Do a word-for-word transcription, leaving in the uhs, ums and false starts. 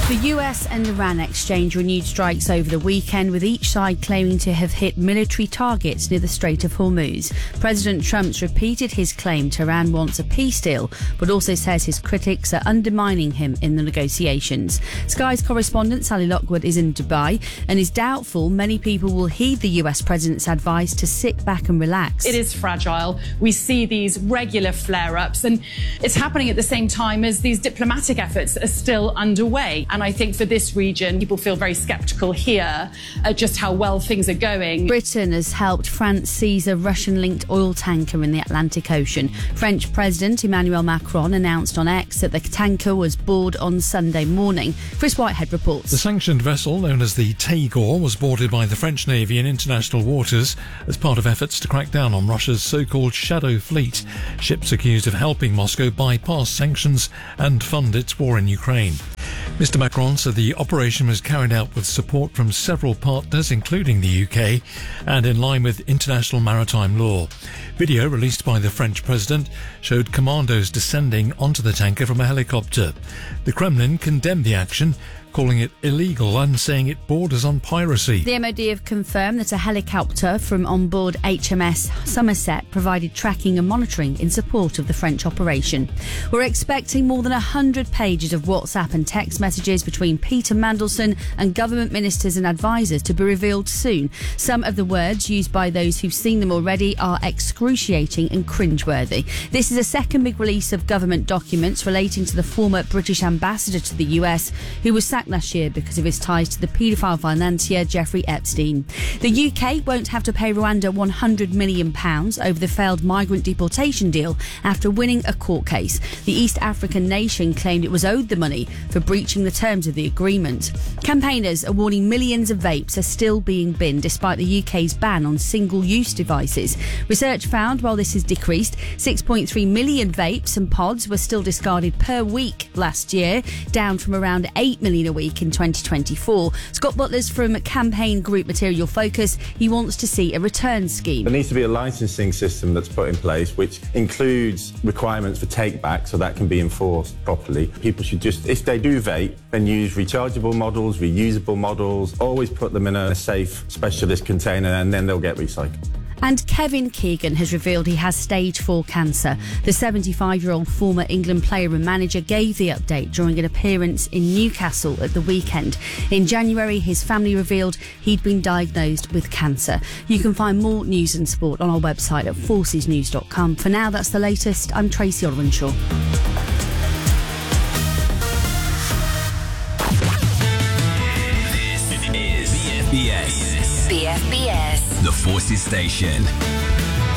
The U S and Iran exchanged renewed strikes over the weekend, with each side claiming to have hit military targets near the Strait of Hormuz. President Trump's repeated his claim Tehran wants a peace deal, but also says his critics are undermining him in the negotiations. Sky's correspondent Sally Lockwood is in Dubai and is doubtful many people will heed the U S president's advice to sit back and relax. It is fragile. We see these regular flare-ups, and it's happening at the same time as these diplomatic efforts are still underway. And I think for this region, people feel very sceptical here at just how well things are going. Britain has helped France seize a Russian-linked oil tanker in the Atlantic Ocean. French President Emmanuel Macron announced on X that the tanker was boarded on Sunday morning. Chris Whitehead reports. The sanctioned vessel, known as the Tagor, was boarded by the French Navy in international waters as part of efforts to crack down on Russia's so-called shadow fleet. Ships accused of helping Moscow bypass sanctions and fund its war in Ukraine. Mister Macron said the operation was carried out with support from several partners, including the U K, and in line with international maritime law. Video released by the French president showed commandos descending onto the tanker from a helicopter. The Kremlin condemned the action, calling it illegal and saying it borders on piracy. The M O D have confirmed that a helicopter from on board H M S Somerset provided tracking and monitoring in support of the French operation. We're expecting more than one hundred pages of WhatsApp and text messages between Peter Mandelson and government ministers and advisers to be revealed soon. Some of the words used by those who've seen them already are excruciating and cringeworthy. This is a second big release of government documents relating to the former British ambassador to the U S, who was sacked last year because of his ties to the paedophile financier Jeffrey Epstein. The U K won't have to pay Rwanda one hundred million pounds over the failed migrant deportation deal after winning a court case. The East African nation claimed it was owed the money for breaching the terms of the agreement. Campaigners are warning millions of vapes are still being binned despite the U K's ban on single-use devices. Research found while this has decreased, six point three million vapes and pods were still discarded per week last year, down from around eight million a week in twenty twenty-four. Scott Butler's from campaign group Material Focus. He wants to see a return scheme. There needs to be a licensing system that's put in place which includes requirements for take back so that can be enforced properly. People should just, if they do vape, then use rechargeable models, reusable models, always put them in a safe specialist container and then they'll get recycled. And Kevin Keegan has revealed he has stage four cancer. The seventy-five-year-old former England player and manager gave the update during an appearance in Newcastle at the weekend. In January, his family revealed he'd been diagnosed with cancer. You can find more news and sport on our website at forces news dot com. For now, that's the latest. I'm Tracy Olwenshaw. This is B F B S. B F B S. The Forces Station.